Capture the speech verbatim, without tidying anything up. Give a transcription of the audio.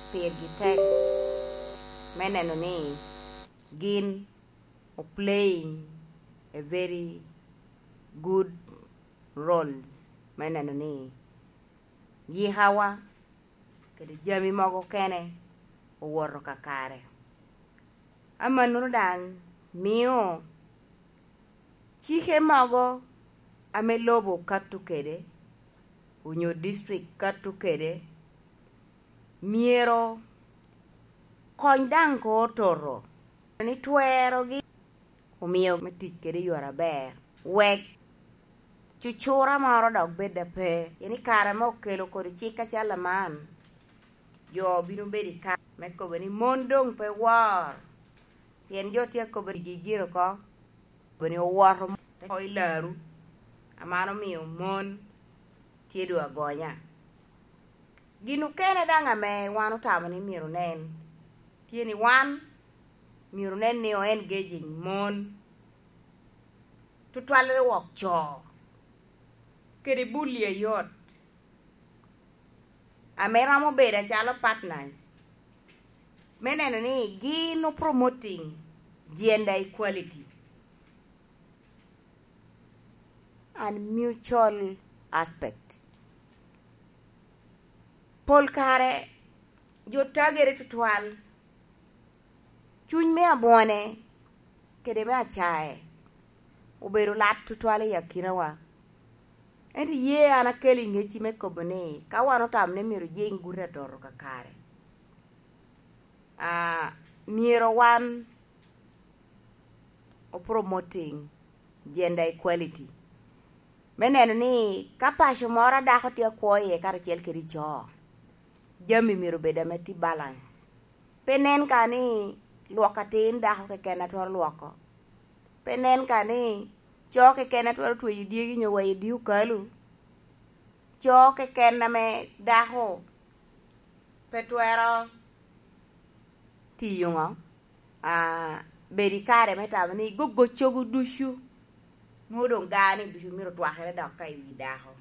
pirgi tek meneno ni gin o playing a very good roles meneno ni yi hawa kede jami mogo kene oworo kakare amanuru dang miyo chike mogo ame lobo katu kede unyo district katu kede miero kony dang ko toro ni twero gi umiyo matich kede yuara ber wek chuchura moro dok beda pe yani kare mo kelo kod chika chala man yo bino bedi ka meko beni mondong pe war yen jotia ko bedi jijiro ko beni war ko ilaru amano miyo mon tiedu agonya ginu kene danga me wanu tamo ni miru nen tieni wan miru nen ni o engaging mon tutwalre wok cho kede bulie yot amera mo beda chalo partners meneno ni gino promoting gender equality and mutual aspect pol kare jo tagere tutwal chuny me abone kede me achae ubero lat tutwale yakirawa enti ye ana keli ngechi me kobone kawano tam ne miro jeng gura toro kakare ah miro wan o promoting gender equality meneno ni kapasho mora dako tia kwoye kar chiel kiri cho jami miro beda meti balance penen kani luoka tin dako ke kena twar luoko penen kani choke kena twar tuwe diegi nyowa diu kalu choke kena me dako petwero tiyungo ah beri kare metaba ni gogo chogu dushu modong gani dushu miro twakere dok ka iwi dako